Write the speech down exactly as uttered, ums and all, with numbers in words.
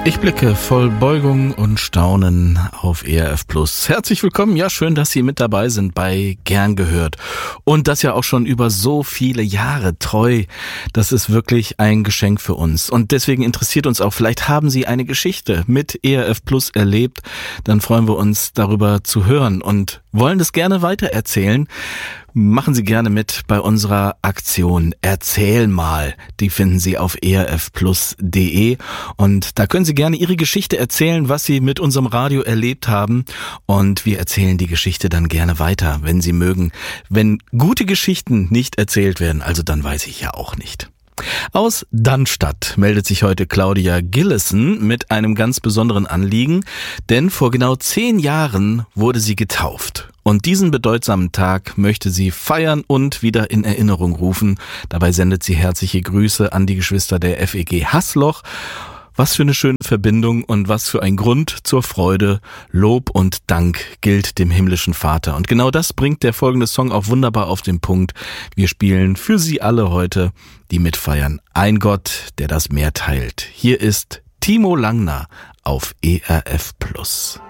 Ich blicke voll Beugung und Staunen auf E R F Plus. Herzlich willkommen, ja schön, dass Sie mit dabei sind bei Gern gehört. Und das ja auch schon über so viele Jahre treu. Das ist wirklich ein Geschenk für uns. Und deswegen interessiert uns auch, vielleicht haben Sie eine Geschichte mit E R F Plus erlebt. Dann freuen wir uns darüber zu hören und wollen das gerne weitererzählen. Machen Sie gerne mit bei unserer Aktion Erzähl mal. Die finden Sie auf e r f plus punkt d e und da können Sie gerne Ihre Geschichte erzählen, was Sie mit unserem Radio erlebt haben, und wir erzählen die Geschichte dann gerne weiter, wenn Sie mögen. Wenn gute Geschichten nicht erzählt werden, also dann weiß ich ja auch nicht. Aus Dannstatt meldet sich heute Claudia Gillessen mit einem ganz besonderen Anliegen, denn vor genau zehn Jahren wurde sie getauft. Und diesen bedeutsamen Tag möchte sie feiern und wieder in Erinnerung rufen. Dabei sendet sie herzliche Grüße an die Geschwister der F E G Haßloch. Was für eine schöne Verbindung und was für ein Grund zur Freude. Lob und Dank gilt dem himmlischen Vater. Und genau das bringt der folgende Song auch wunderbar auf den Punkt. Wir spielen für Sie alle heute, die mitfeiern, ein Gott, der das Meer teilt. Hier ist Timo Langner auf E R F Plus.